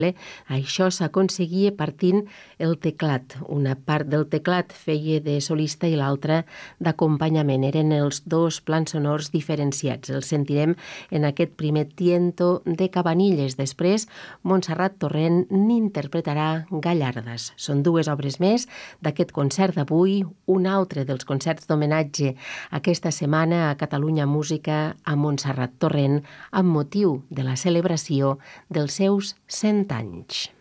Això s'aconseguia partint el teclat. Una part del teclat feia de solista i l'altra d'acompanyament. Eren els dos plans sonors diferenciats. Els sentirem en aquest primer tiento de Cabanilles. Després, Montserrat Torrent n'interpretarà Gallardes. Són dues obres més d'aquest concert d'avui, un altre dels concerts d'homenatge aquesta setmana a Catalunya Música a Montserrat Torrent amb motiu de la celebració dels seus 100 anys.